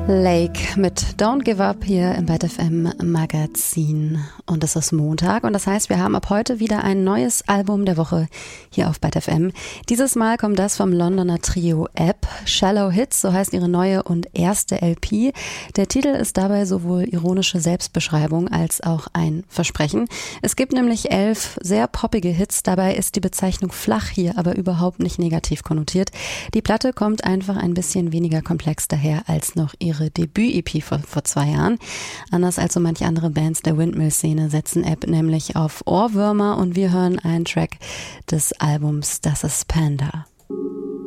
Lake mit Don't Give Up hier im Byte FM Magazin. Und es ist Montag und das heißt, wir haben ab heute wieder ein neues Album der Woche hier auf Byte FM. Dieses Mal kommt das vom Londoner Trio App. Shallow Hits, so heißt ihre neue und erste LP. Der Titel ist dabei sowohl ironische Selbstbeschreibung als auch ein Versprechen. Es gibt nämlich 11 sehr poppige Hits. Dabei ist die Bezeichnung flach hier aber überhaupt nicht negativ konnotiert. Die Platte kommt einfach ein bisschen weniger komplex daher als noch ihre Debüt-EP vor 2 Jahren. Anders als so manche andere Bands der Windmill-Szene setzen App nämlich auf Ohrwürmer und wir hören einen Track des Albums, das ist Panda.